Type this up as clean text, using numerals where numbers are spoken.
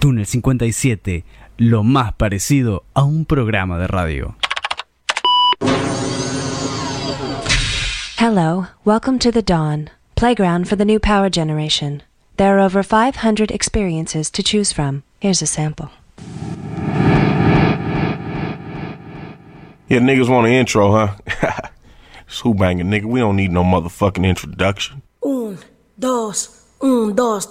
Túnel 57, lo más parecido a un programa de radio. Hello, welcome to the Dawn, playground for the new power generation. There are over 500 experiences to choose from. Here's a sample. Yeah, niggas want an intro, huh? It's Who Bangin', nigga. We don't need no motherfucking introduction. Un, dos,